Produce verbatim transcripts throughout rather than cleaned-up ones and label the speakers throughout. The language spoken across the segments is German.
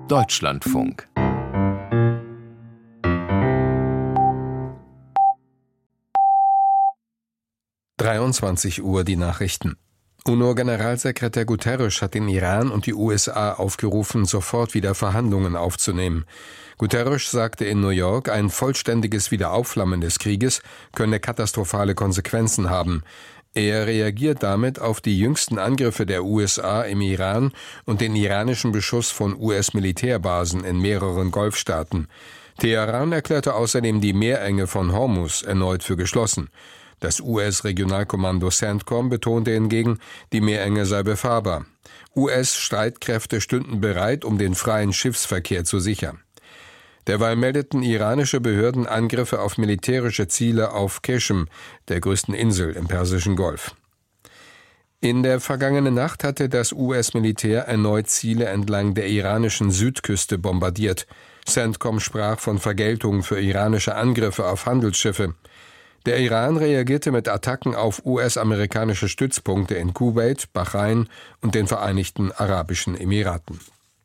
Speaker 1: Deutschlandfunk.
Speaker 2: dreiundzwanzig Uhr die Nachrichten. UNO-Generalsekretär Guterres hat den Iran und die U S A aufgerufen, sofort wieder Verhandlungen aufzunehmen. Guterres sagte in New York, ein vollständiges Wiederaufflammen des Krieges könne katastrophale Konsequenzen haben. Er reagiert damit auf die jüngsten Angriffe der U S A im Iran und den iranischen Beschuss von U S-Militärbasen in mehreren Golfstaaten. Teheran erklärte außerdem die Meerenge von Hormuz erneut für geschlossen. Das U S-Regionalkommando CENTCOM betonte hingegen, die Meerenge sei befahrbar. U S-Streitkräfte stünden bereit, um den freien Schiffsverkehr zu sichern. Derweil meldeten iranische Behörden Angriffe auf militärische Ziele auf Qeshm, der größten Insel im Persischen Golf. In der vergangenen Nacht hatte das U S-Militär erneut Ziele entlang der iranischen Südküste bombardiert. CENTCOM sprach von Vergeltung für iranische Angriffe auf Handelsschiffe. Der Iran reagierte mit Attacken auf U S-amerikanische Stützpunkte in Kuwait, Bahrain und den Vereinigten Arabischen Emiraten.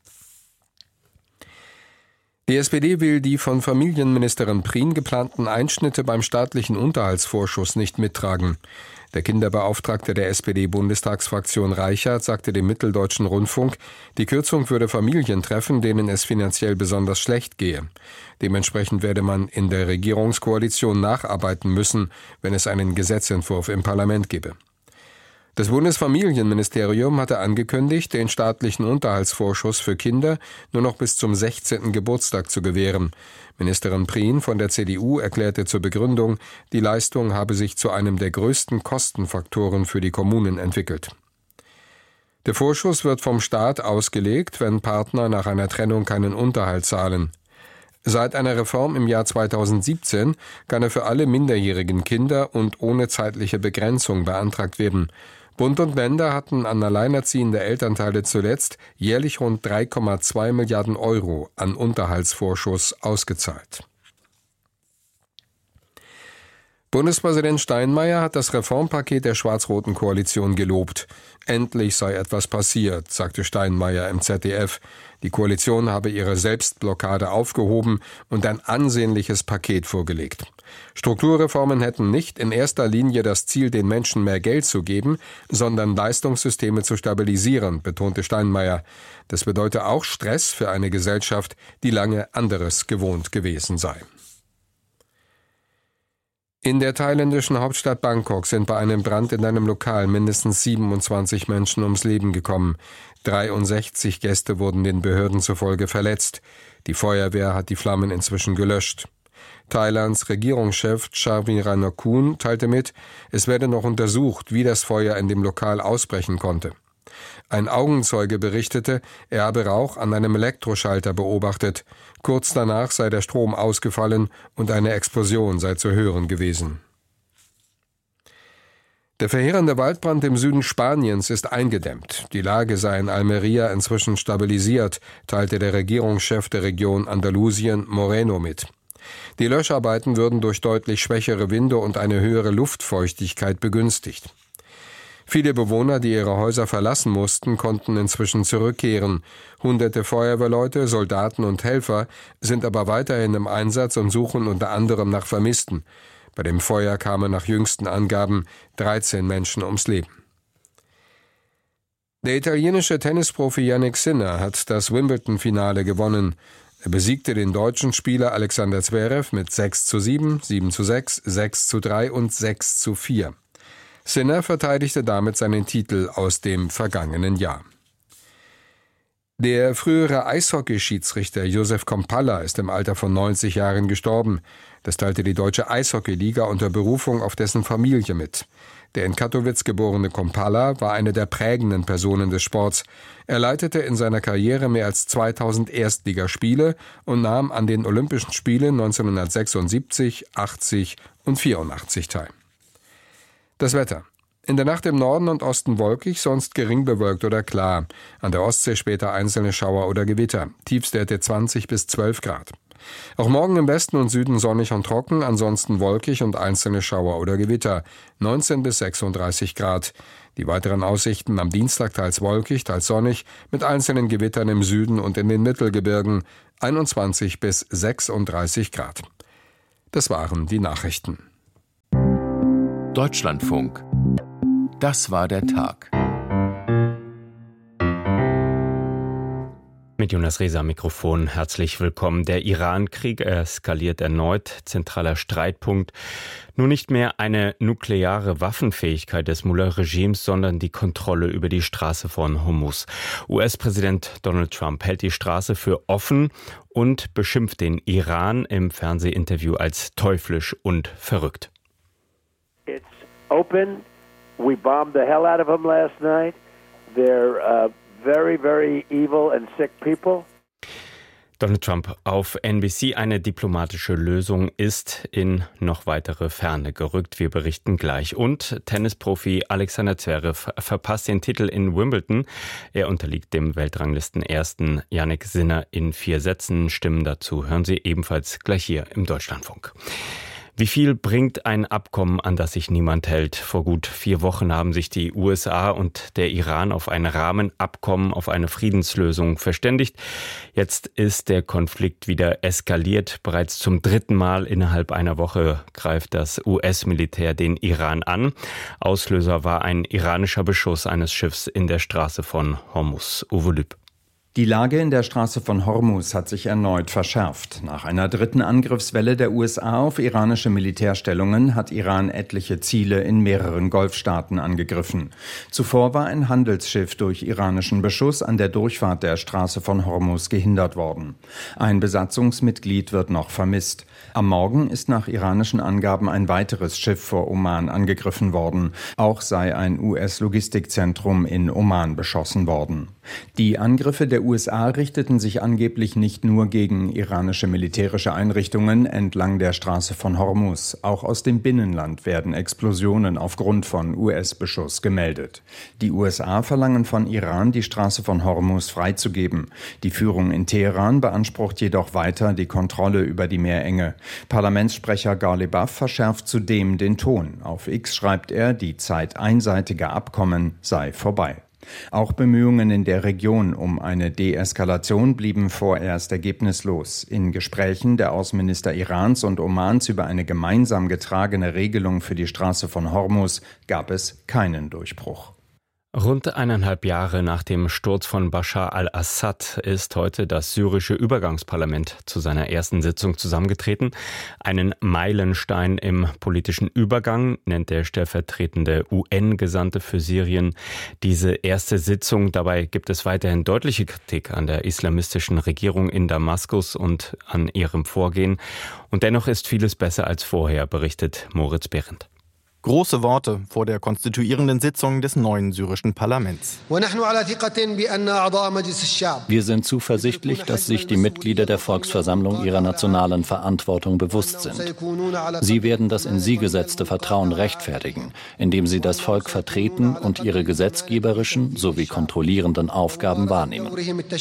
Speaker 2: Die S P D will die von Familienministerin Prien geplanten Einschnitte beim staatlichen Unterhaltsvorschuss nicht mittragen. Der Kinderbeauftragte der S P D-Bundestagsfraktion Reichert sagte dem Mitteldeutschen Rundfunk, die Kürzung würde Familien treffen, denen es finanziell besonders schlecht gehe. Dementsprechend werde man in der Regierungskoalition nacharbeiten müssen, wenn es einen Gesetzentwurf im Parlament gebe. Das Bundesfamilienministerium hatte angekündigt, den staatlichen Unterhaltsvorschuss für Kinder nur noch bis zum sechzehnten Geburtstag zu gewähren. Ministerin Prien von der C D U erklärte zur Begründung, die Leistung habe sich zu einem der größten Kostenfaktoren für die Kommunen entwickelt. Der Vorschuss wird vom Staat ausgelegt, wenn Partner nach einer Trennung keinen Unterhalt zahlen. Seit einer Reform im Jahr zweitausendsiebzehn kann er für alle minderjährigen Kinder und ohne zeitliche Begrenzung beantragt werden. Bund und Länder hatten an alleinerziehende Elternteile zuletzt jährlich rund drei Komma zwei Milliarden Euro an Unterhaltsvorschuss ausgezahlt. Bundespräsident Steinmeier hat das Reformpaket der schwarz-roten Koalition gelobt. Endlich sei etwas passiert, sagte Steinmeier im Z D F. Die Koalition habe ihre Selbstblockade aufgehoben und ein ansehnliches Paket vorgelegt. Strukturreformen hätten nicht in erster Linie das Ziel, den Menschen mehr Geld zu geben, sondern Leistungssysteme zu stabilisieren, betonte Steinmeier. Das bedeute auch Stress für eine Gesellschaft, die lange anderes gewohnt gewesen sei. In der thailändischen Hauptstadt Bangkok sind bei einem Brand in einem Lokal mindestens siebenundzwanzig Menschen ums Leben gekommen. dreiundsechzig Gäste wurden den Behörden zufolge verletzt. Die Feuerwehr hat die Flammen inzwischen gelöscht. Thailands Regierungschef Chaviranakul teilte mit, es werde noch untersucht, wie das Feuer in dem Lokal ausbrechen konnte. Ein Augenzeuge berichtete, er habe Rauch an einem Elektroschalter beobachtet. Kurz danach sei der Strom ausgefallen und eine Explosion sei zu hören gewesen. Der verheerende Waldbrand im Süden Spaniens ist eingedämmt. Die Lage sei in Almería inzwischen stabilisiert, teilte der Regierungschef der Region Andalusien Moreno mit. Die Löscharbeiten würden durch deutlich schwächere Winde und eine höhere Luftfeuchtigkeit begünstigt. Viele Bewohner, die ihre Häuser verlassen mussten, konnten inzwischen zurückkehren. Hunderte Feuerwehrleute, Soldaten und Helfer sind aber weiterhin im Einsatz und suchen unter anderem nach Vermissten. Bei dem Feuer kamen nach jüngsten Angaben dreizehn Menschen ums Leben. Der italienische Tennisprofi Jannik Sinner hat das Wimbledon-Finale gewonnen. Er besiegte den deutschen Spieler Alexander Zverev mit sechs zu sieben, sieben zu sechs, sechs zu drei und sechs zu vier. Sinner verteidigte damit seinen Titel aus dem vergangenen Jahr. Der frühere Eishockeyschiedsrichter Josef Kompalla ist im Alter von neunzig Jahren gestorben. Das teilte die Deutsche Eishockeyliga unter Berufung auf dessen Familie mit. Der in Katowice geborene Kompalla war eine der prägenden Personen des Sports. Er leitete in seiner Karriere mehr als zweitausend Erstligaspiele und nahm an den Olympischen Spielen neunzehnhundertsechsundsiebzig, achtzig und vierundachtzig teil. Das Wetter. In der Nacht im Norden und Osten wolkig, sonst gering bewölkt oder klar. An der Ostsee später einzelne Schauer oder Gewitter. Tiefstwerte zwanzig bis zwölf Grad. Auch morgen im Westen und Süden sonnig und trocken, ansonsten wolkig und einzelne Schauer oder Gewitter. neunzehn bis sechsunddreißig Grad. Die weiteren Aussichten am Dienstag teils wolkig, teils sonnig, mit einzelnen Gewittern im Süden und in den Mittelgebirgen, einundzwanzig bis sechsunddreißig Grad. Das waren die Nachrichten.
Speaker 1: Deutschlandfunk. Das war der Tag.
Speaker 3: Mit Jonas Reza am Mikrofon, herzlich willkommen. Der Iran-Krieg eskaliert erneut, zentraler Streitpunkt. Nur nicht mehr eine nukleare Waffenfähigkeit des Mullah-Regimes, sondern die Kontrolle über die Straße von Hormuz. U S-Präsident Donald Trump hält die Straße für offen und beschimpft den Iran im Fernsehinterview als teuflisch und verrückt.
Speaker 4: It's open. We bombed the hell out of them last night. They're uh very, very evil and sick people.
Speaker 3: Donald Trump auf N B C. Eine diplomatische Lösung ist in noch weitere Ferne gerückt. Wir berichten gleich. Und Tennisprofi Alexander Zverev verpasst den Titel in Wimbledon. Er unterliegt dem Weltranglistenersten Jannik Sinner in vier Sätzen. Stimmen dazu hören Sie ebenfalls gleich hier im Deutschlandfunk. Wie viel bringt ein Abkommen, an das sich niemand hält? Vor gut vier Wochen haben sich die U S A und der Iran auf ein Rahmenabkommen, auf eine Friedenslösung verständigt. Jetzt ist der Konflikt wieder eskaliert. Bereits zum dritten Mal innerhalb einer Woche greift das U S-Militär den Iran an. Auslöser war ein iranischer Beschuss eines Schiffs in der Straße von Hormuz. Uwe Lüb.
Speaker 5: Die Lage in der Straße von Hormuz hat sich erneut verschärft. Nach einer dritten Angriffswelle der U S A auf iranische Militärstellungen hat Iran etliche Ziele in mehreren Golfstaaten angegriffen. Zuvor war ein Handelsschiff durch iranischen Beschuss an der Durchfahrt der Straße von Hormuz gehindert worden. Ein Besatzungsmitglied wird noch vermisst. Am Morgen ist nach iranischen Angaben ein weiteres Schiff vor Oman angegriffen worden. Auch sei ein U S-Logistikzentrum in Oman beschossen worden. Die Angriffe der U S A richteten sich angeblich nicht nur gegen iranische militärische Einrichtungen entlang der Straße von Hormuz. Auch aus dem Binnenland werden Explosionen aufgrund von U S-Beschuss gemeldet. Die U S A verlangen von Iran, die Straße von Hormuz freizugeben. Die Führung in Teheran beansprucht jedoch weiter die Kontrolle über die Meerenge. Parlamentssprecher Ghalibaf verschärft zudem den Ton. Auf X schreibt er, die Zeit einseitiger Abkommen sei vorbei. Auch Bemühungen in der Region um eine Deeskalation blieben vorerst ergebnislos. In Gesprächen der Außenminister Irans und Omans über eine gemeinsam getragene Regelung für die Straße von Hormuz gab es keinen Durchbruch.
Speaker 3: Rund eineinhalb Jahre nach dem Sturz von Bashar al-Assad ist heute das syrische Übergangsparlament zu seiner ersten Sitzung zusammengetreten. Einen Meilenstein im politischen Übergang nennt der stellvertretende U N-Gesandte für Syrien diese erste Sitzung. Dabei gibt es weiterhin deutliche Kritik an der islamistischen Regierung in Damaskus und an ihrem Vorgehen. Und dennoch ist vieles besser als vorher, berichtet Moritz Behrendt.
Speaker 6: Große Worte vor der konstituierenden Sitzung des neuen syrischen Parlaments.
Speaker 7: Wir sind zuversichtlich, dass sich die Mitglieder der Volksversammlung ihrer nationalen Verantwortung bewusst sind. Sie werden das in sie gesetzte Vertrauen rechtfertigen, indem sie das Volk vertreten und ihre gesetzgeberischen sowie kontrollierenden Aufgaben wahrnehmen.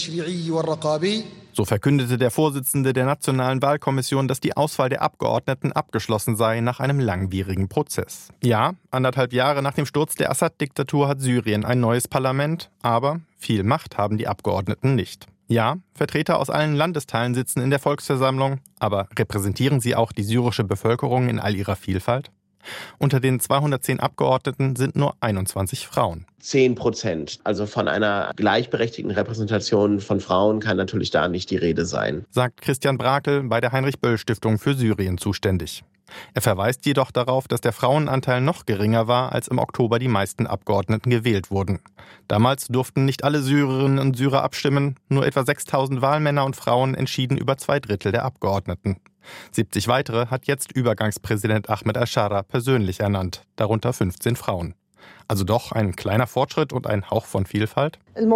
Speaker 6: So verkündete der Vorsitzende der Nationalen Wahlkommission, dass die Auswahl der Abgeordneten abgeschlossen sei nach einem langwierigen Prozess. Ja, anderthalb Jahre nach dem Sturz der Assad-Diktatur hat Syrien ein neues Parlament, aber viel Macht haben die Abgeordneten nicht. Ja, Vertreter aus allen Landesteilen sitzen in der Volksversammlung, aber repräsentieren sie auch die syrische Bevölkerung in all ihrer Vielfalt? Unter den zweihundertzehn Abgeordneten sind nur einundzwanzig Frauen.
Speaker 8: Zehn Prozent. Also von einer gleichberechtigten Repräsentation von Frauen kann natürlich da nicht die Rede sein,
Speaker 6: sagt Christian Brakel, bei der Heinrich-Böll-Stiftung für Syrien zuständig. Er verweist jedoch darauf, dass der Frauenanteil noch geringer war, als im Oktober die meisten Abgeordneten gewählt wurden. Damals durften nicht alle Syrerinnen und Syrer abstimmen, nur etwa sechstausend Wahlmänner und Frauen entschieden über zwei Drittel der Abgeordneten. siebzig weitere hat jetzt Übergangspräsident Ahmed al-Shara persönlich ernannt, darunter fünfzehn Frauen. Also doch ein kleiner Fortschritt und ein Hauch von Vielfalt?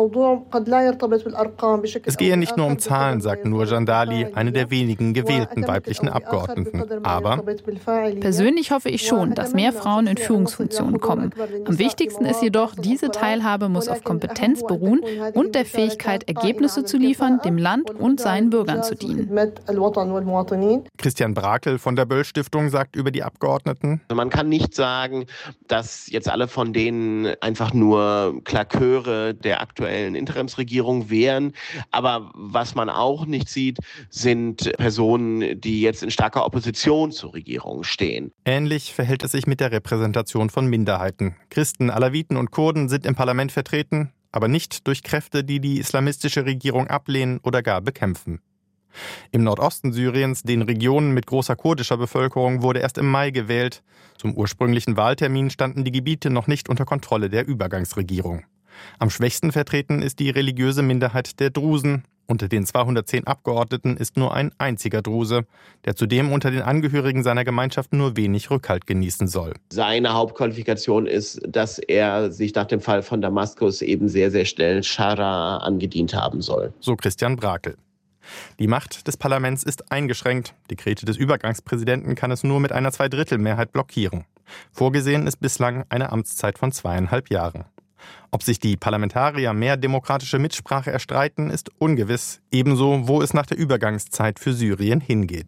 Speaker 6: Es gehe nicht nur um Zahlen, sagt Nur Jandali, eine der wenigen gewählten weiblichen Abgeordneten. Aber
Speaker 9: persönlich hoffe ich schon, dass mehr Frauen in Führungsfunktionen kommen. Am wichtigsten ist jedoch, diese Teilhabe muss auf Kompetenz beruhen und der Fähigkeit, Ergebnisse zu liefern, dem Land und seinen Bürgern zu dienen.
Speaker 6: Christian Brakel von der Böll-Stiftung sagt über die Abgeordneten:
Speaker 8: Man kann nicht sagen, dass jetzt alle von denen einfach nur Klaköre der aktuellen Interimsregierung wären. Aber was man auch nicht sieht, sind Personen, die jetzt in starker Opposition zur Regierung stehen.
Speaker 6: Ähnlich verhält es sich mit der Repräsentation von Minderheiten. Christen, Alawiten und Kurden sind im Parlament vertreten, aber nicht durch Kräfte, die die islamistische Regierung ablehnen oder gar bekämpfen. Im Nordosten Syriens, den Regionen mit großer kurdischer Bevölkerung, wurde erst im Mai gewählt. Zum ursprünglichen Wahltermin standen die Gebiete noch nicht unter Kontrolle der Übergangsregierung. Am schwächsten vertreten ist die religiöse Minderheit der Drusen. Unter den zweihundertzehn Abgeordneten ist nur ein einziger Druse, der zudem unter den Angehörigen seiner Gemeinschaft nur wenig Rückhalt genießen soll.
Speaker 8: Seine Hauptqualifikation ist, dass er sich nach dem Fall von Damaskus eben sehr, sehr schnell Schara angedient haben soll.
Speaker 6: So Christian Brakel. Die Macht des Parlaments ist eingeschränkt. Dekrete des Übergangspräsidenten kann es nur mit einer Zweidrittelmehrheit blockieren. Vorgesehen ist bislang eine Amtszeit von zweieinhalb Jahren. Ob sich die Parlamentarier mehr demokratische Mitsprache erstreiten, ist ungewiss. Ebenso, wo es nach der Übergangszeit für Syrien hingeht.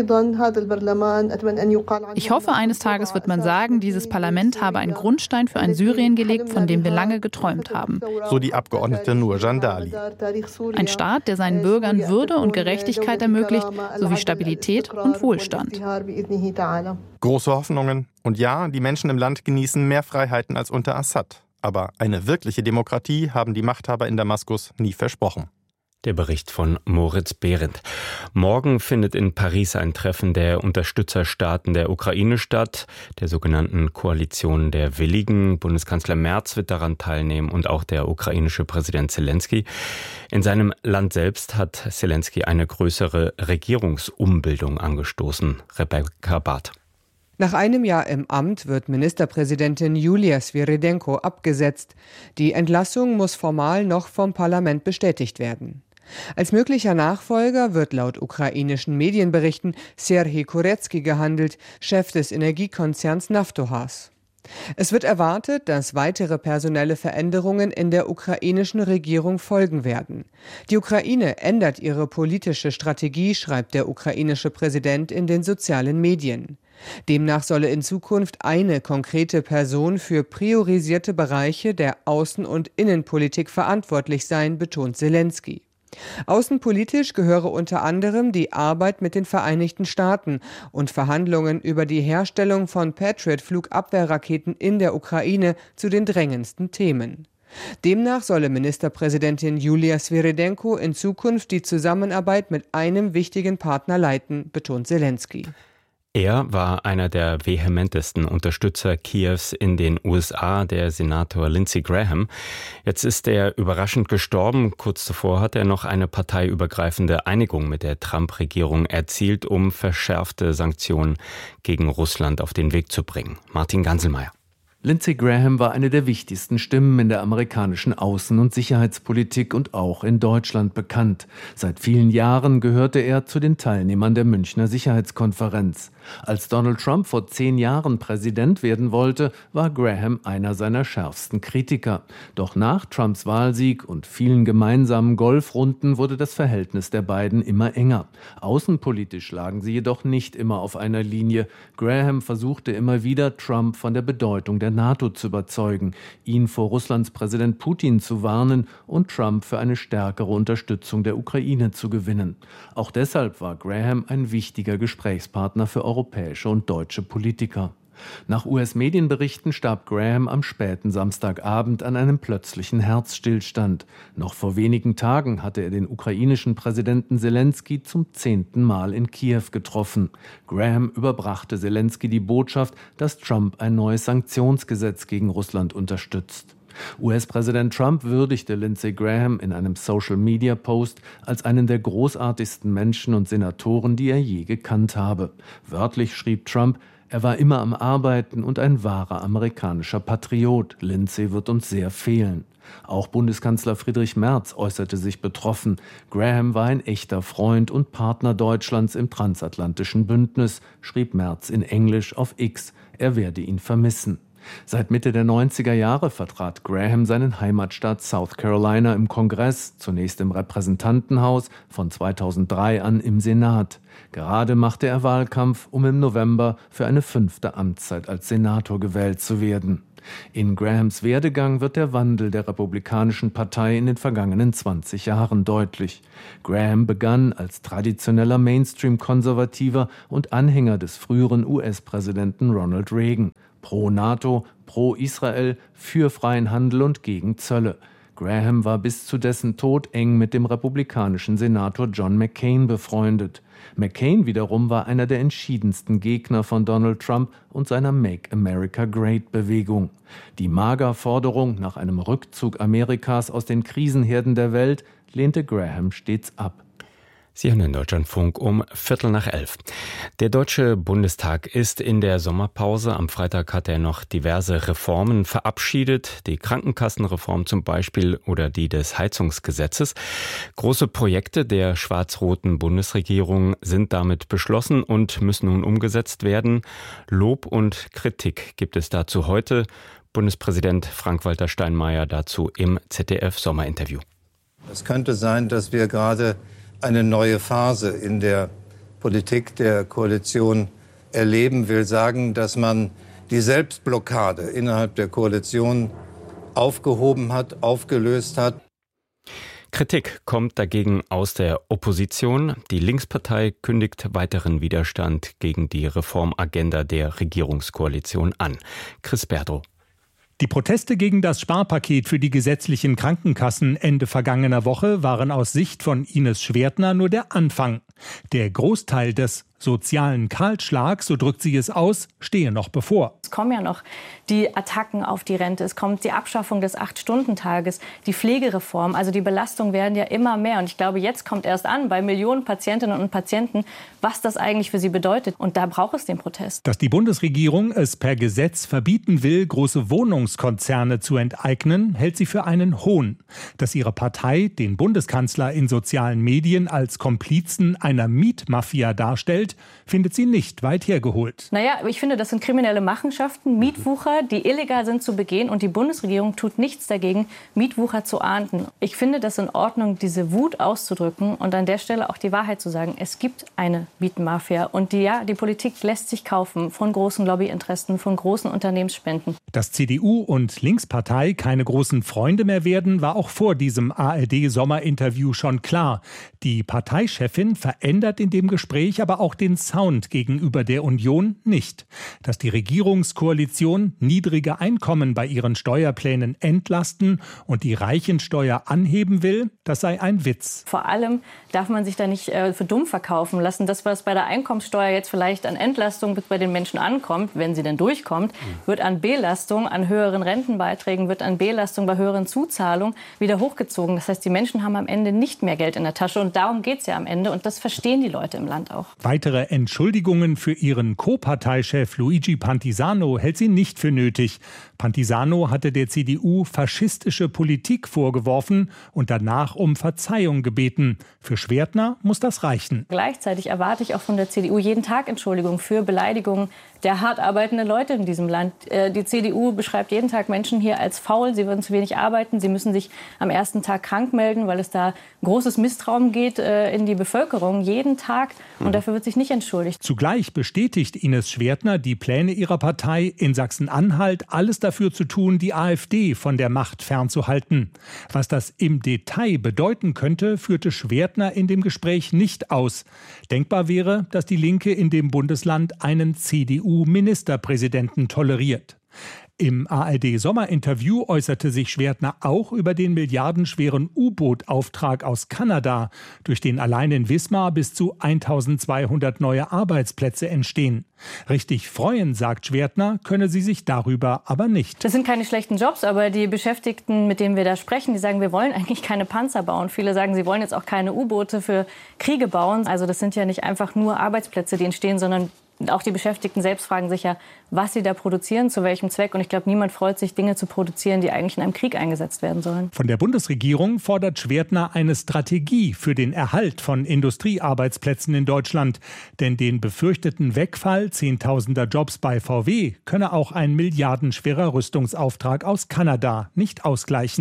Speaker 9: Ich hoffe, eines Tages wird man sagen, dieses Parlament habe einen Grundstein für ein Syrien gelegt, von dem wir lange geträumt haben.
Speaker 6: So die Abgeordnete Nurjan Dali.
Speaker 9: Ein Staat, der seinen Bürgern Würde und Gerechtigkeit ermöglicht, sowie Stabilität und Wohlstand.
Speaker 6: Große Hoffnungen. Und ja, die Menschen im Land genießen mehr Freiheiten als unter Assad. Aber eine wirkliche Demokratie haben die Machthaber in Damaskus nie versprochen.
Speaker 3: Der Bericht von Moritz Behrendt. Morgen findet in Paris ein Treffen der Unterstützerstaaten der Ukraine statt, der sogenannten Koalition der Willigen. Bundeskanzler Merz wird daran teilnehmen und auch der ukrainische Präsident Zelensky. In seinem Land selbst hat Zelensky eine größere Regierungsumbildung angestoßen. Rebecca Barth.
Speaker 10: Nach einem Jahr im Amt wird Ministerpräsidentin Julia Sviridенko abgesetzt. Die Entlassung muss formal noch vom Parlament bestätigt werden. Als möglicher Nachfolger wird laut ukrainischen Medienberichten Serhij Kurecki gehandelt, Chef des Energiekonzerns Naftogaz. Es wird erwartet, dass weitere personelle Veränderungen in der ukrainischen Regierung folgen werden. Die Ukraine ändert ihre politische Strategie, schreibt der ukrainische Präsident in den sozialen Medien. Demnach solle in Zukunft eine konkrete Person für priorisierte Bereiche der Außen- und Innenpolitik verantwortlich sein, betont Zelensky. Außenpolitisch gehöre unter anderem die Arbeit mit den Vereinigten Staaten und Verhandlungen über die Herstellung von Patriot-Flugabwehrraketen in der Ukraine zu den drängendsten Themen. Demnach solle Ministerpräsidentin Julia Sviridенko in Zukunft die Zusammenarbeit mit einem wichtigen Partner leiten, betont Zelensky.
Speaker 3: Er war einer der vehementesten Unterstützer Kiews in den U S A, der Senator Lindsey Graham. Jetzt ist er überraschend gestorben. Kurz zuvor hat er noch eine parteiübergreifende Einigung mit der Trump-Regierung erzielt, um verschärfte Sanktionen gegen Russland auf den Weg zu bringen. Martin Ganselmeier.
Speaker 11: Lindsey Graham war eine der wichtigsten Stimmen in der amerikanischen Außen- und Sicherheitspolitik und auch in Deutschland bekannt. Seit vielen Jahren gehörte er zu den Teilnehmern der Münchner Sicherheitskonferenz. Als Donald Trump vor zehn Jahren Präsident werden wollte, war Graham einer seiner schärfsten Kritiker. Doch nach Trumps Wahlsieg und vielen gemeinsamen Golfrunden wurde das Verhältnis der beiden immer enger. Außenpolitisch lagen sie jedoch nicht immer auf einer Linie. Graham versuchte immer wieder, Trump von der Bedeutung der NATO zu überzeugen, ihn vor Russlands Präsident Putin zu warnen und Trump für eine stärkere Unterstützung der Ukraine zu gewinnen. Auch deshalb war Graham ein wichtiger Gesprächspartner für europäische und deutsche Politiker. Nach U S-Medienberichten starb Graham am späten Samstagabend an einem plötzlichen Herzstillstand. Noch vor wenigen Tagen hatte er den ukrainischen Präsidenten Zelensky zum zehnten Mal in Kiew getroffen. Graham überbrachte Zelensky die Botschaft, dass Trump ein neues Sanktionsgesetz gegen Russland unterstützt. U S-Präsident Trump würdigte Lindsey Graham in einem Social-Media-Post als einen der großartigsten Menschen und Senatoren, die er je gekannt habe. Wörtlich schrieb Trump: Er war immer am Arbeiten und ein wahrer amerikanischer Patriot. Lindsey wird uns sehr fehlen. Auch Bundeskanzler Friedrich Merz äußerte sich betroffen. Graham war ein echter Freund und Partner Deutschlands im transatlantischen Bündnis, schrieb Merz in Englisch auf X. Er werde ihn vermissen. Seit Mitte der neunziger Jahre vertrat Graham seinen Heimatstaat South Carolina im Kongress, zunächst im Repräsentantenhaus, von zweitausenddrei an im Senat. Gerade machte er Wahlkampf, um im November für eine fünfte Amtszeit als Senator gewählt zu werden. In Grahams Werdegang wird der Wandel der Republikanischen Partei in den vergangenen zwanzig Jahren deutlich. Graham begann als traditioneller Mainstream-Konservativer und Anhänger des früheren U S-Präsidenten Ronald Reagan. Pro NATO, pro Israel, für freien Handel und gegen Zölle. Graham war bis zu dessen Tod eng mit dem republikanischen Senator John McCain befreundet. McCain wiederum war einer der entschiedensten Gegner von Donald Trump und seiner Make America Great-Bewegung. Die MAGA-Forderung nach einem Rückzug Amerikas aus den Krisenherden der Welt lehnte Graham stets ab.
Speaker 3: Sie hören den Deutschlandfunk um Viertel nach elf. Der Deutsche Bundestag ist in der Sommerpause. Am Freitag hat er noch diverse Reformen verabschiedet. Die Krankenkassenreform zum Beispiel oder die des Heizungsgesetzes. Große Projekte der schwarz-roten Bundesregierung sind damit beschlossen und müssen nun umgesetzt werden. Lob und Kritik gibt es dazu heute. Bundespräsident Frank-Walter Steinmeier dazu im Z D F-Sommerinterview.
Speaker 12: Es könnte sein, dass wir gerade eine neue Phase in der Politik der Koalition erleben, will sagen, dass man die Selbstblockade innerhalb der Koalition aufgehoben hat, aufgelöst hat.
Speaker 3: Kritik kommt dagegen aus der Opposition. Die Linkspartei kündigt weiteren Widerstand gegen die Reformagenda der Regierungskoalition an. Chris Berdrow.
Speaker 13: Die Proteste gegen das Sparpaket für die gesetzlichen Krankenkassen Ende vergangener Woche waren aus Sicht von Ines Schwertner nur der Anfang. Der Großteil des sozialen Kahlschlags, so drückt sie es aus, stehe noch bevor.
Speaker 14: Es kommen ja noch die Attacken auf die Rente, es kommt die Abschaffung des acht-Stunden-Tages, die Pflegereform, also die Belastungen werden ja immer mehr. Und ich glaube, jetzt kommt erst an bei Millionen Patientinnen und Patienten, was das eigentlich für sie bedeutet. Und da braucht es den Protest.
Speaker 13: Dass die Bundesregierung es per Gesetz verbieten will, große Wohnungskonzerne zu enteignen, hält sie für einen Hohn. Dass ihre Partei den Bundeskanzler in sozialen Medien als Komplizen einer Mietmafia darstellt, findet sie nicht weit hergeholt.
Speaker 14: Naja, ich finde, das sind kriminelle Machenschaften, Mietwucher, die illegal sind zu begehen. Und die Bundesregierung tut nichts dagegen, Mietwucher zu ahnden. Ich finde das in Ordnung, diese Wut auszudrücken und an der Stelle auch die Wahrheit zu sagen. Es gibt eine Mietmafia. Und die, ja, die Politik lässt sich kaufen von großen Lobbyinteressen, von großen Unternehmensspenden.
Speaker 13: Dass C D U und Linkspartei keine großen Freunde mehr werden, war auch vor diesem A R D-Sommerinterview schon klar. Die Parteichefin verändert in dem Gespräch aber auch den Sound gegenüber der Union nicht. Dass die Regierungskoalition niedrige Einkommen bei ihren Steuerplänen entlasten und die Reichensteuer anheben will, das sei ein Witz.
Speaker 14: Vor allem darf man sich da nicht äh, für dumm verkaufen lassen. Das, was bei der Einkommensteuer jetzt vielleicht an Entlastung bei den Menschen ankommt, wenn sie denn durchkommt, wird an Belastung, an höheren Rentenbeiträgen, wird an Belastung bei höheren Zuzahlungen wieder hochgezogen. Das heißt, die Menschen haben am Ende nicht mehr Geld in der Tasche und darum geht es ja am Ende und das verstehen die Leute im Land auch.
Speaker 13: Weitere Entschuldigungen für ihren Co-Parteichef Luigi Pantisano hält sie nicht für nötig. Pantisano hatte der C D U faschistische Politik vorgeworfen und danach um Verzeihung gebeten. Für Schwertner muss das reichen.
Speaker 14: Gleichzeitig erwarte ich auch von der C D U jeden Tag Entschuldigung für Beleidigungen der hart arbeitenden Leute in diesem Land. Die C D U beschreibt jeden Tag Menschen hier als faul, sie würden zu wenig arbeiten, sie müssen sich am ersten Tag krank melden, weil es da großes Misstrauen geht in die Bevölkerung, jeden Tag. Und dafür wird sich nicht entschuldigt.
Speaker 13: Zugleich bestätigt Ines Schwertner die Pläne ihrer Partei, in Sachsen-Anhalt alles dafür zu tun, die AfD von der Macht fernzuhalten. Was das im Detail bedeuten könnte, führte Schwertner in dem Gespräch nicht aus. Denkbar wäre, dass die Linke in dem Bundesland einen C D U-Ministerpräsidenten toleriert. Im A R D-Sommerinterview äußerte sich Schwertner auch über den milliardenschweren U-Boot-Auftrag aus Kanada, durch den allein in Wismar bis zu eintausendzweihundert neue Arbeitsplätze entstehen. Richtig freuen, sagt Schwertner, könne sie sich darüber aber nicht.
Speaker 14: Das sind keine schlechten Jobs, aber die Beschäftigten, mit denen wir da sprechen, die sagen, wir wollen eigentlich keine Panzer bauen. Viele sagen, sie wollen jetzt auch keine U-Boote für Kriege bauen. Also das sind ja nicht einfach nur Arbeitsplätze, die entstehen, sondern auch die Beschäftigten selbst fragen sich ja, was sie da produzieren, zu welchem Zweck. Und ich glaube, niemand freut sich, Dinge zu produzieren, die eigentlich in einem Krieg eingesetzt werden sollen.
Speaker 13: Von der Bundesregierung fordert Schwertner eine Strategie für den Erhalt von Industriearbeitsplätzen in Deutschland. Denn den befürchteten Wegfall zehntausender Jobs bei V W könne auch ein milliardenschwerer Rüstungsauftrag aus Kanada nicht ausgleichen.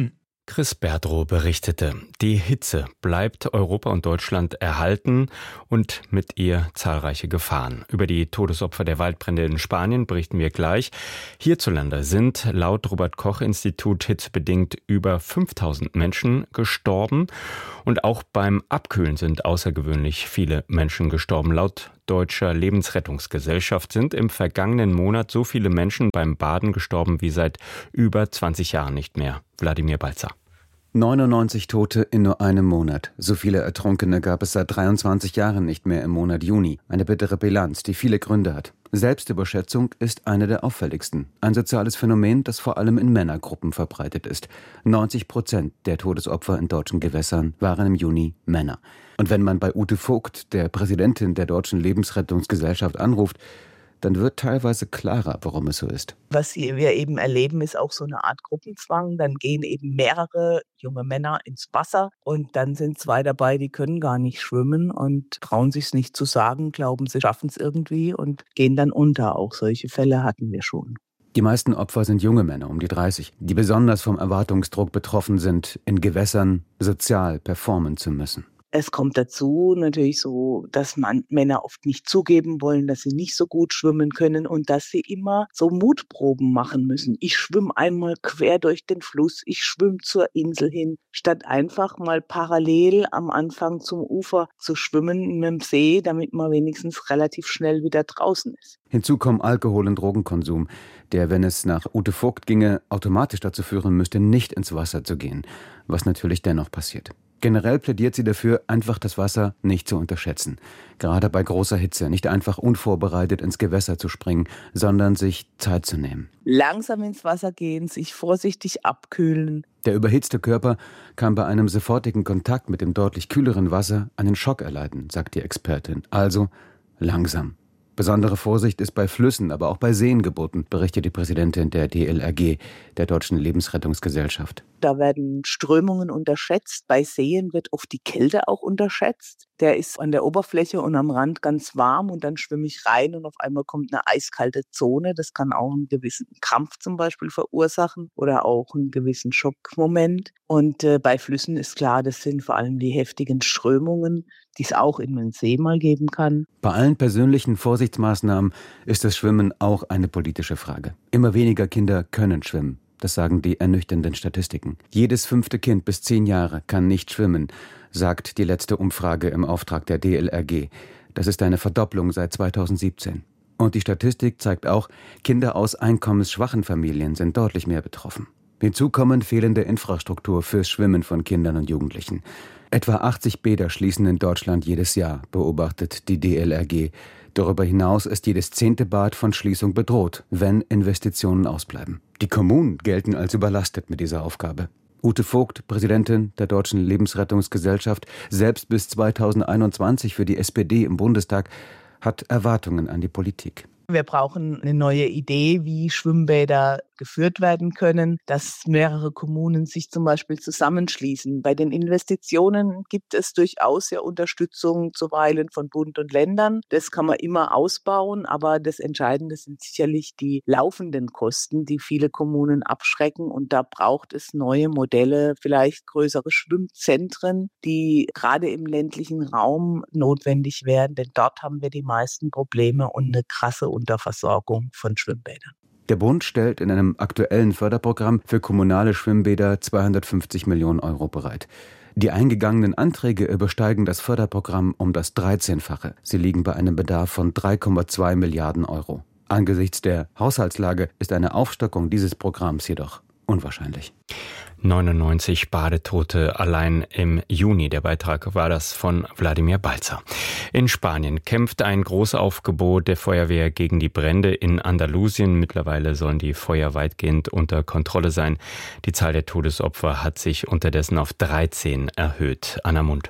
Speaker 3: Chris Berdrow berichtete, die Hitze bleibt Europa und Deutschland erhalten und mit ihr zahlreiche Gefahren. Über die Todesopfer der Waldbrände in Spanien berichten wir gleich. Hierzulande sind laut Robert-Koch-Institut hitzebedingt über fünftausend Menschen gestorben. Und auch beim Abkühlen sind außergewöhnlich viele Menschen gestorben. Laut Deutscher Lebensrettungsgesellschaft sind im vergangenen Monat so viele Menschen beim Baden gestorben wie seit über zwanzig Jahren nicht mehr. Wladimir Balzer.
Speaker 15: neunundneunzig Tote in nur einem Monat. So viele Ertrunkene gab es seit dreiundzwanzig Jahren nicht mehr im Monat Juni. Eine bittere Bilanz, die viele Gründe hat. Selbstüberschätzung ist eine der auffälligsten. Ein soziales Phänomen, das vor allem in Männergruppen verbreitet ist. neunzig Prozent der Todesopfer in deutschen Gewässern waren im Juni Männer. Und wenn man bei Ute Vogt, der Präsidentin der Deutschen Lebensrettungsgesellschaft, anruft, dann wird teilweise klarer, warum es so ist.
Speaker 16: Was wir eben erleben, ist auch so eine Art Gruppenzwang. Dann gehen eben mehrere junge Männer ins Wasser und dann sind zwei dabei, die können gar nicht schwimmen und trauen sich es nicht zu sagen, glauben, sie schaffen es irgendwie und gehen dann unter. Auch solche Fälle hatten wir schon.
Speaker 15: Die meisten Opfer sind junge Männer um die dreißig, die besonders vom Erwartungsdruck betroffen sind, in Gewässern sozial performen zu müssen.
Speaker 16: Es kommt dazu natürlich so, dass man Männer oft nicht zugeben wollen, dass sie nicht so gut schwimmen können und dass sie immer so Mutproben machen müssen. Ich schwimme einmal quer durch den Fluss, ich schwimme zur Insel hin, statt einfach mal parallel am Anfang zum Ufer zu schwimmen mit dem See, damit man wenigstens relativ schnell wieder draußen ist.
Speaker 15: Hinzu kommen Alkohol- und Drogenkonsum, der, wenn es nach Ute Vogt ginge, automatisch dazu führen müsste, nicht ins Wasser zu gehen, was natürlich dennoch passiert. Generell plädiert sie dafür, einfach das Wasser nicht zu unterschätzen. Gerade bei großer Hitze nicht einfach unvorbereitet ins Gewässer zu springen, sondern sich Zeit zu nehmen.
Speaker 16: Langsam ins Wasser gehen, sich vorsichtig abkühlen.
Speaker 15: Der überhitzte Körper kann bei einem sofortigen Kontakt mit dem deutlich kühleren Wasser einen Schock erleiden, sagt die Expertin. Also langsam. Besondere Vorsicht ist bei Flüssen, aber auch bei Seen geboten, berichtet die Präsidentin der D L R G, der Deutschen Lebensrettungsgesellschaft.
Speaker 16: Da werden Strömungen unterschätzt. Bei Seen wird oft die Kälte auch unterschätzt. Der ist an der Oberfläche und am Rand ganz warm und dann schwimme ich rein und auf einmal kommt eine eiskalte Zone. Das kann auch einen gewissen Krampf zum Beispiel verursachen oder auch einen gewissen Schockmoment. Und äh, bei Flüssen ist klar, das sind vor allem die heftigen Strömungen, die es auch in den See mal geben kann.
Speaker 15: Bei allen persönlichen Vorsichtsmaßnahmen ist das Schwimmen auch eine politische Frage. Immer weniger Kinder können schwimmen. Das sagen die ernüchternden Statistiken. Jedes fünfte Kind bis zehn Jahre kann nicht schwimmen, sagt die letzte Umfrage im Auftrag der D L R G. Das ist eine Verdopplung seit zweitausendsiebzehn. Und die Statistik zeigt auch, Kinder aus einkommensschwachen Familien sind deutlich mehr betroffen. Hinzu kommen fehlende Infrastruktur fürs Schwimmen von Kindern und Jugendlichen. Etwa achtzig Bäder schließen in Deutschland jedes Jahr, beobachtet die D L R G. Darüber hinaus ist jedes zehnte Bad von Schließung bedroht, wenn Investitionen ausbleiben. Die Kommunen gelten als überlastet mit dieser Aufgabe. Ute Vogt, Präsidentin der Deutschen Lebensrettungsgesellschaft, selbst bis zweitausendeinundzwanzig für die S P D im Bundestag, hat Erwartungen an die Politik.
Speaker 16: Wir brauchen eine neue Idee, wie Schwimmbäder geführt werden können, dass mehrere Kommunen sich zum Beispiel zusammenschließen. Bei den Investitionen gibt es durchaus ja Unterstützung zuweilen von Bund und Ländern. Das kann man immer ausbauen, aber das Entscheidende sind sicherlich die laufenden Kosten, die viele Kommunen abschrecken. Und da braucht es neue Modelle, vielleicht größere Schwimmzentren, die gerade im ländlichen Raum notwendig wären, denn dort haben wir die meisten Probleme und eine krasse Unterversorgung von Schwimmbädern.
Speaker 15: Der Bund stellt in einem aktuellen Förderprogramm für kommunale Schwimmbäder zweihundertfünfzig Millionen Euro bereit. Die eingegangenen Anträge übersteigen das Förderprogramm um das dreizehnfache. Sie liegen bei einem Bedarf von drei Komma zwei Milliarden Euro. Angesichts der Haushaltslage ist eine Aufstockung dieses Programms jedoch unwahrscheinlich.
Speaker 3: neunundneunzig Badetote allein im Juni. Der Beitrag war das von Wladimir Balzer. In Spanien kämpft ein Großaufgebot der Feuerwehr gegen die Brände in Andalusien. Mittlerweile sollen die Feuer weitgehend unter Kontrolle sein. Die Zahl der Todesopfer hat sich unterdessen auf dreizehn erhöht. Anna Mund.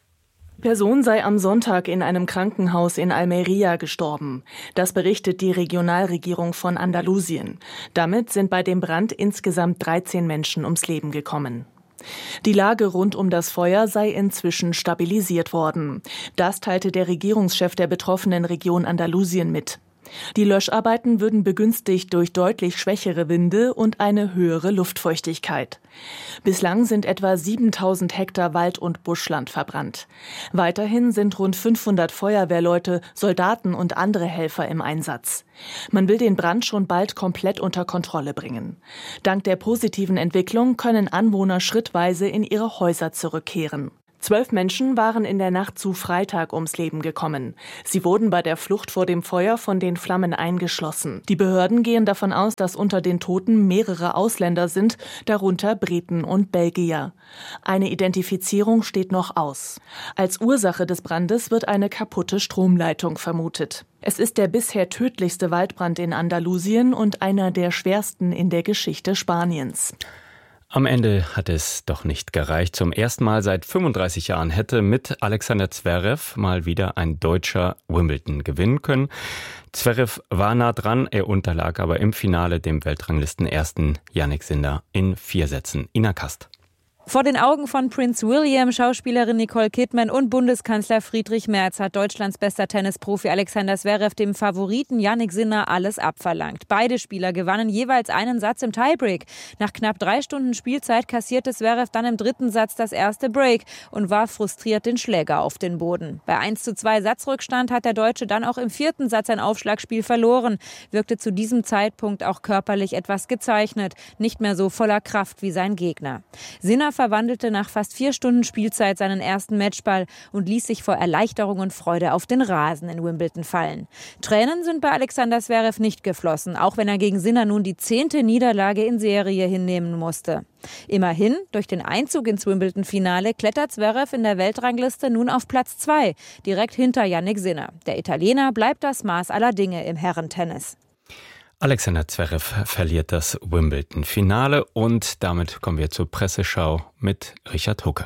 Speaker 17: Die Person sei am Sonntag in einem Krankenhaus in Almería gestorben. Das berichtet die Regionalregierung von Andalusien. Damit sind bei dem Brand insgesamt dreizehn Menschen ums Leben gekommen. Die Lage rund um das Feuer sei inzwischen stabilisiert worden. Das teilte der Regierungschef der betroffenen Region Andalusien mit. Die Löscharbeiten würden begünstigt durch deutlich schwächere Winde und eine höhere Luftfeuchtigkeit. Bislang sind etwa siebentausend Hektar Wald- und Buschland verbrannt. Weiterhin sind rund fünfhundert Feuerwehrleute, Soldaten und andere Helfer im Einsatz. Man will den Brand schon bald komplett unter Kontrolle bringen. Dank der positiven Entwicklung können Anwohner schrittweise in ihre Häuser zurückkehren. Zwölf Menschen waren in der Nacht zu Freitag ums Leben gekommen. Sie wurden bei der Flucht vor dem Feuer von den Flammen eingeschlossen. Die Behörden gehen davon aus, dass unter den Toten mehrere Ausländer sind, darunter Briten und Belgier. Eine Identifizierung steht noch aus. Als Ursache des Brandes wird eine kaputte Stromleitung vermutet. Es ist der bisher tödlichste Waldbrand in Andalusien und einer der schwersten in der Geschichte Spaniens.
Speaker 3: Am Ende hat es doch nicht gereicht. Zum ersten Mal seit fünfunddreißig Jahren hätte mit Alexander Zverev mal wieder ein Deutscher Wimbledon gewinnen können. Zverev war nah dran, er unterlag aber im Finale dem Weltranglistenersten Jannik Sinner in vier Sätzen. Ina Kast.
Speaker 18: Vor den Augen von Prince William, Schauspielerin Nicole Kidman und Bundeskanzler Friedrich Merz hat Deutschlands bester Tennisprofi Alexander Zverev dem Favoriten Jannik Sinner alles abverlangt. Beide Spieler gewannen jeweils einen Satz im Tiebreak. Nach knapp drei Stunden Spielzeit kassierte Zverev dann im dritten Satz das erste Break und warf frustriert den Schläger auf den Boden. Bei eins zu zwei Satzrückstand hat der Deutsche dann auch im vierten Satz ein Aufschlagspiel verloren, wirkte zu diesem Zeitpunkt auch körperlich etwas gezeichnet, nicht mehr so voller Kraft wie sein Gegner. Sinner verwandelte nach fast vier Stunden Spielzeit seinen ersten Matchball und ließ sich vor Erleichterung und Freude auf den Rasen in Wimbledon fallen. Tränen sind bei Alexander Zverev nicht geflossen, auch wenn er gegen Sinner nun die zehnte Niederlage in Serie hinnehmen musste. Immerhin, durch den Einzug ins Wimbledon-Finale klettert Zverev in der Weltrangliste nun auf Platz zwei, direkt hinter Jannik Sinner. Der Italiener bleibt das Maß aller Dinge im Herrentennis.
Speaker 3: Alexander Zverev verliert das Wimbledon-Finale und damit kommen wir zur Presseschau mit Richard Hucke.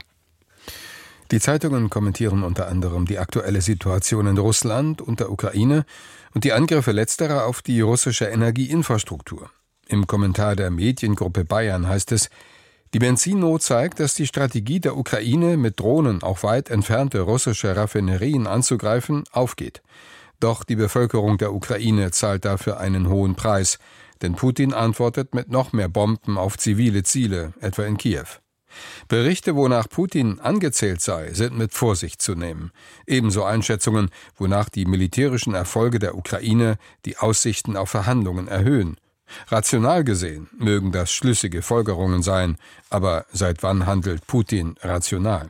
Speaker 2: Die Zeitungen kommentieren unter anderem die aktuelle Situation in Russland und der Ukraine und die Angriffe letzterer auf die russische Energieinfrastruktur. Im Kommentar der Mediengruppe Bayern heißt es, die Benzinnot zeigt, dass die Strategie der Ukraine, mit Drohnen auch weit entfernte russische Raffinerien anzugreifen, aufgeht. Doch die Bevölkerung der Ukraine zahlt dafür einen hohen Preis, denn Putin antwortet mit noch mehr Bomben auf zivile Ziele, etwa in Kiew. Berichte, wonach Putin angezählt sei, sind mit Vorsicht zu nehmen. Ebenso Einschätzungen, wonach die militärischen Erfolge der Ukraine die Aussichten auf Verhandlungen erhöhen. Rational gesehen mögen das schlüssige Folgerungen sein, aber seit wann handelt Putin rational?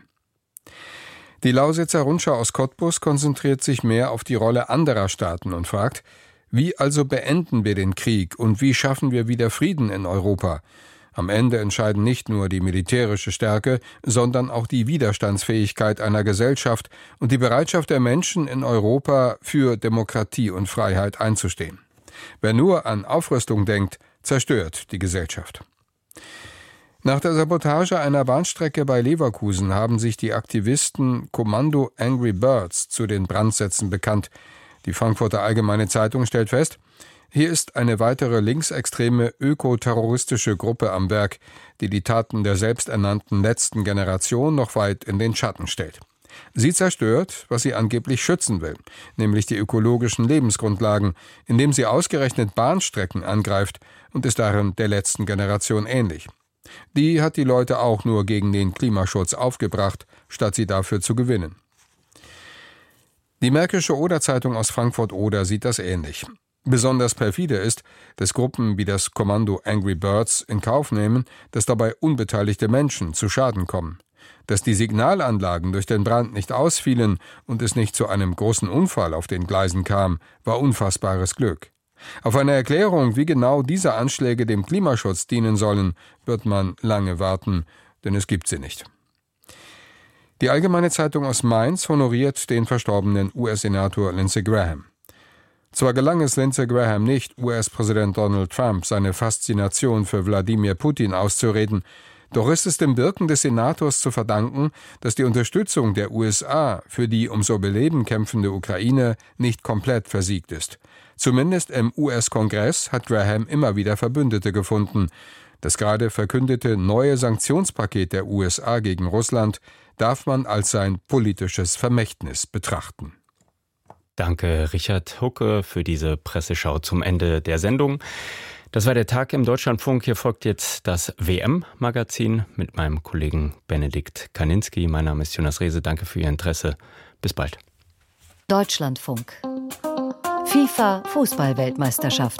Speaker 2: Die Lausitzer Rundschau aus Cottbus konzentriert sich mehr auf die Rolle anderer Staaten und fragt, wie also beenden wir den Krieg und wie schaffen wir wieder Frieden in Europa? Am Ende entscheiden nicht nur die militärische Stärke, sondern auch die Widerstandsfähigkeit einer Gesellschaft und die Bereitschaft der Menschen in Europa für Demokratie und Freiheit einzustehen. Wer nur an Aufrüstung denkt, zerstört die Gesellschaft. Nach der Sabotage einer Bahnstrecke bei Leverkusen haben sich die Aktivisten Kommando Angry Birds zu den Brandsätzen bekannt. Die Frankfurter Allgemeine Zeitung stellt fest, hier ist eine weitere linksextreme ökoterroristische Gruppe am Werk, die die Taten der selbsternannten letzten Generation noch weit in den Schatten stellt. Sie zerstört, was sie angeblich schützen will, nämlich die ökologischen Lebensgrundlagen, indem sie ausgerechnet Bahnstrecken angreift und ist darin der letzten Generation ähnlich. Die hat die Leute auch nur gegen den Klimaschutz aufgebracht, statt sie dafür zu gewinnen. Die Märkische Oder-Zeitung aus Frankfurt-Oder sieht das ähnlich. Besonders perfide ist, dass Gruppen wie das Kommando Angry Birds in Kauf nehmen, dass dabei unbeteiligte Menschen zu Schaden kommen. Dass die Signalanlagen durch den Brand nicht ausfielen und es nicht zu einem großen Unfall auf den Gleisen kam, war unfassbares Glück. Auf eine Erklärung, wie genau diese Anschläge dem Klimaschutz dienen sollen, wird man lange warten, denn es gibt sie nicht. Die Allgemeine Zeitung aus Mainz honoriert den verstorbenen U S-Senator Lindsey Graham. Zwar gelang es Lindsey Graham nicht, U S-Präsident Donald Trump seine Faszination für Wladimir Putin auszureden, doch ist es dem Wirken des Senators zu verdanken, dass die Unterstützung der U S A für die um so Beleben kämpfende Ukraine nicht komplett versiegt ist. Zumindest im U S-Kongress hat Graham immer wieder Verbündete gefunden. Das gerade verkündete neue Sanktionspaket der U S A gegen Russland darf man als sein politisches Vermächtnis betrachten.
Speaker 3: Danke, Richard Hucke, für diese Presseschau zum Ende der Sendung. Das war der Tag im Deutschlandfunk. Hier folgt jetzt das W M-Magazin mit meinem Kollegen Benedikt Kaninski. Mein Name ist Jonas Rehse. Danke für Ihr Interesse. Bis bald.
Speaker 19: Deutschlandfunk. FIFA-Fußball-Weltmeisterschaft.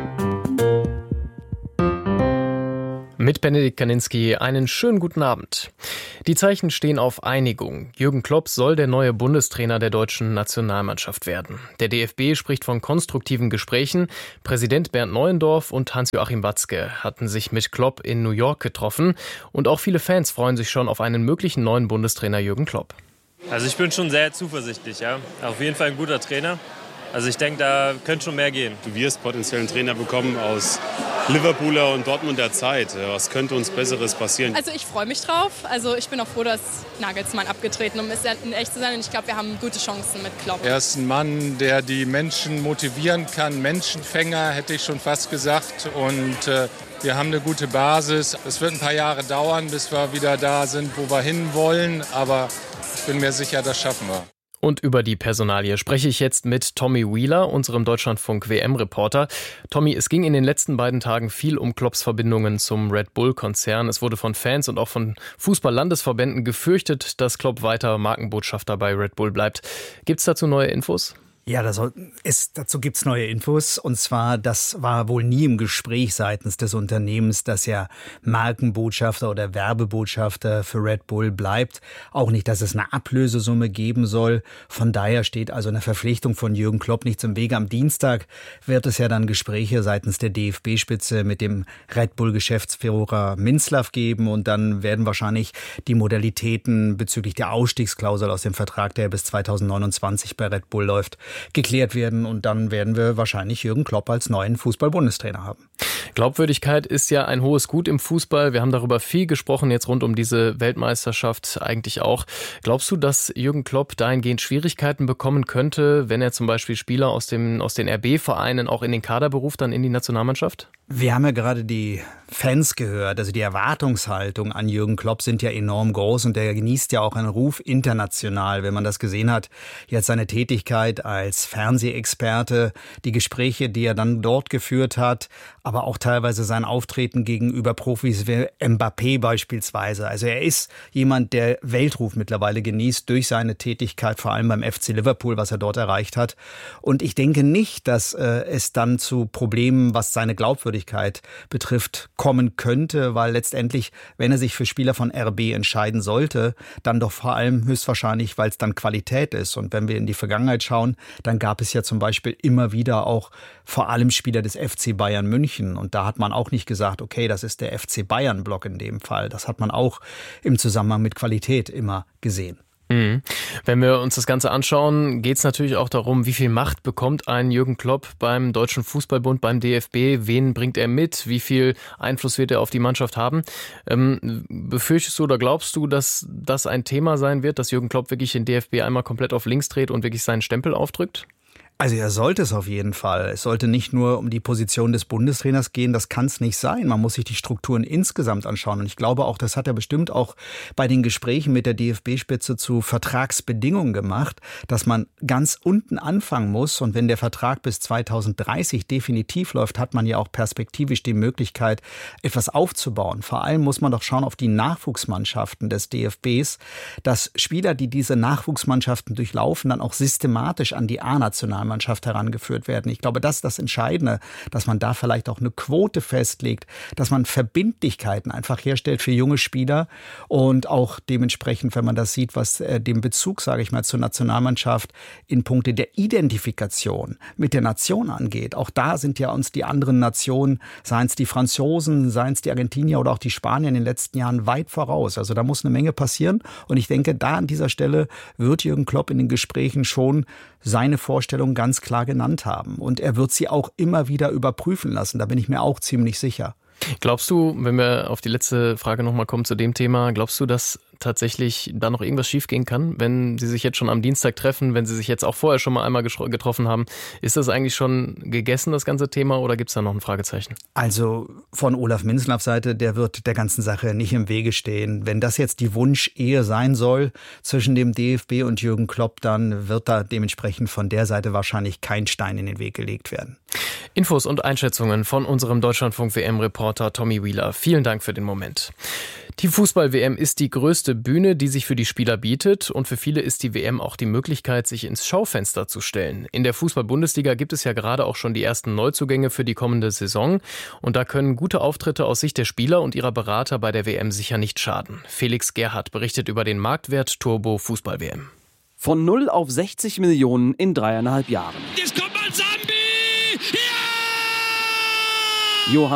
Speaker 20: Mit Benedikt Kaninski einen schönen guten Abend. Die Zeichen stehen auf Einigung. Jürgen Klopp soll der neue Bundestrainer der deutschen Nationalmannschaft werden. Der D F B spricht von konstruktiven Gesprächen. Präsident Bernd Neuendorf und Hans-Joachim Watzke hatten sich mit Klopp in New York getroffen. Und auch viele Fans freuen sich schon auf einen möglichen neuen Bundestrainer Jürgen Klopp.
Speaker 21: Also ich bin schon sehr zuversichtlich, ja. Auf jeden Fall ein guter Trainer. Also ich denke, da könnte schon mehr gehen.
Speaker 22: Du wirst potenziell einen Trainer bekommen aus Liverpooler und Dortmunder Zeit. Was könnte uns Besseres passieren?
Speaker 23: Also ich freue mich drauf. Also ich bin auch froh, dass Nagelsmann abgetreten ist, um echt zu sein. Und ich glaube, wir haben gute Chancen mit Klopp.
Speaker 24: Er ist ein Mann, der die Menschen motivieren kann. Menschenfänger, hätte ich schon fast gesagt. Und äh, wir haben eine gute Basis. Es wird ein paar Jahre dauern, bis wir wieder da sind, wo wir hinwollen. Aber ich bin mir sicher, das schaffen wir.
Speaker 20: Und über die Personalie spreche ich jetzt mit Tommy Wheeler, unserem Deutschlandfunk-W M-Reporter. Tommy, es ging in den letzten beiden Tagen viel um Klopps Verbindungen zum Red Bull-Konzern. Es wurde von Fans und auch von Fußball-Landesverbänden gefürchtet, dass Klopp weiter Markenbotschafter bei Red Bull bleibt. Gibt es dazu neue Infos?
Speaker 25: Ja, das ist, dazu gibt's neue Infos. Und zwar, das war wohl nie im Gespräch seitens des Unternehmens, dass er Markenbotschafter oder Werbebotschafter für Red Bull bleibt. Auch nicht, dass es eine Ablösesumme geben soll. Von daher steht also eine Verpflichtung von Jürgen Klopp nichts im Wege. Am Dienstag wird es ja dann Gespräche seitens der D F B-Spitze mit dem Red Bull-Geschäftsführer Minzlaff geben. Und dann werden wahrscheinlich die Modalitäten bezüglich der Ausstiegsklausel aus dem Vertrag, der bis zweitausendneunundzwanzig bei Red Bull läuft, geklärt werden, und dann werden wir wahrscheinlich Jürgen Klopp als neuen Fußball-Bundestrainer haben.
Speaker 20: Glaubwürdigkeit ist ja ein hohes Gut im Fußball. Wir haben darüber viel gesprochen, jetzt rund um diese Weltmeisterschaft eigentlich auch. Glaubst du, dass Jürgen Klopp dahingehend Schwierigkeiten bekommen könnte, wenn er zum Beispiel Spieler aus, dem, aus den R B-Vereinen auch in den Kader beruft, dann in die Nationalmannschaft?
Speaker 25: Wir haben ja gerade die Fans gehört, also die Erwartungshaltung an Jürgen Klopp sind ja enorm groß, und der genießt ja auch einen Ruf international, wenn man das gesehen hat. Jetzt seine Tätigkeit als Fernsehexperte, die Gespräche, die er dann dort geführt hat, aber auch teilweise sein Auftreten gegenüber Profis wie Mbappé beispielsweise. Also er ist jemand, der Weltruf mittlerweile genießt durch seine Tätigkeit, vor allem beim F C Liverpool, was er dort erreicht hat. Und ich denke nicht, dass äh, es dann zu Problemen, was seine Glaubwürdigkeit betrifft, kommen könnte, weil letztendlich, wenn er sich für Spieler von R B entscheiden sollte, dann doch vor allem höchstwahrscheinlich, weil es dann Qualität ist. Und wenn wir in die Vergangenheit schauen, dann gab es ja zum Beispiel immer wieder auch vor allem Spieler des F C Bayern München. Und da hat man auch nicht gesagt, okay, das ist der F C Bayern-Block in dem Fall. Das hat man auch im Zusammenhang mit Qualität immer gesehen.
Speaker 20: Mhm. Wenn wir uns das Ganze anschauen, geht es natürlich auch darum, wie viel Macht bekommt ein Jürgen Klopp beim Deutschen Fußballbund, beim D F B, wen bringt er mit, wie viel Einfluss wird er auf die Mannschaft haben. Ähm, befürchtest du oder glaubst du, dass das ein Thema sein wird, dass Jürgen Klopp wirklich den D F B einmal komplett auf links dreht und wirklich seinen Stempel aufdrückt?
Speaker 25: Also er sollte es auf jeden Fall. Es sollte nicht nur um die Position des Bundestrainers gehen, das kann es nicht sein. Man muss sich die Strukturen insgesamt anschauen. Und ich glaube auch, das hat er bestimmt auch bei den Gesprächen mit der D F B-Spitze zu Vertragsbedingungen gemacht, dass man ganz unten anfangen muss. Und wenn der Vertrag bis zweitausenddreißig definitiv läuft, hat man ja auch perspektivisch die Möglichkeit, etwas aufzubauen. Vor allem muss man doch schauen auf die Nachwuchsmannschaften des D F Bs, dass Spieler, die diese Nachwuchsmannschaften durchlaufen, dann auch systematisch an die A-Nationalmannschaft Mannschaft herangeführt werden. Ich glaube, das ist das Entscheidende, dass man da vielleicht auch eine Quote festlegt, dass man Verbindlichkeiten einfach herstellt für junge Spieler und auch dementsprechend, wenn man das sieht, was äh, den Bezug, sage ich mal, zur Nationalmannschaft in Punkte der Identifikation mit der Nation angeht. Auch da sind ja uns die anderen Nationen, seien es die Franzosen, seien es die Argentinier oder auch die Spanier in den letzten Jahren weit voraus. Also da muss eine Menge passieren, und ich denke, da an dieser Stelle wird Jürgen Klopp in den Gesprächen schon seine Vorstellung ganz klar genannt haben. Und er wird sie auch immer wieder überprüfen lassen. Da bin ich mir auch ziemlich sicher.
Speaker 20: Glaubst du, wenn wir auf die letzte Frage nochmal kommen zu dem Thema, glaubst du, dass tatsächlich da noch irgendwas schiefgehen kann, wenn Sie sich jetzt schon am Dienstag treffen, wenn Sie sich jetzt auch vorher schon mal einmal getroffen haben? Ist das eigentlich schon gegessen, das ganze Thema, oder gibt es da noch ein Fragezeichen?
Speaker 25: Also von Olaf Minzlaffs Seite, der wird der ganzen Sache nicht im Wege stehen. Wenn das jetzt die Wunschehe sein soll zwischen dem D F B und Jürgen Klopp, dann wird da dementsprechend von der Seite wahrscheinlich kein Stein in den Weg gelegt werden.
Speaker 20: Infos und Einschätzungen von unserem Deutschlandfunk-W M-Reporter Tommy Wheeler. Vielen Dank für den Moment. Die Fußball-W M ist die größte Bühne, die sich für die Spieler bietet, und für viele ist die W M auch die Möglichkeit, sich ins Schaufenster zu stellen. In der Fußball-Bundesliga gibt es ja gerade auch schon die ersten Neuzugänge für die kommende Saison, und da können gute Auftritte aus Sicht der Spieler und ihrer Berater bei der W M sicher nicht schaden. Felix Gerhardt berichtet über den Marktwert Turbo Fußball-W M.
Speaker 1: Von null auf sechzig Millionen in dreieinhalb Jahren.
Speaker 4: Jetzt kommt Mansambi! Ja!
Speaker 1: Johann